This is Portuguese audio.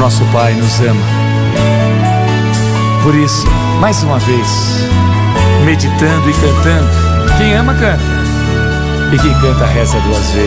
nosso Pai nos ama. Por isso, mais uma vez, meditando e cantando. Quem ama, canta. E quem canta, reza 2 vezes.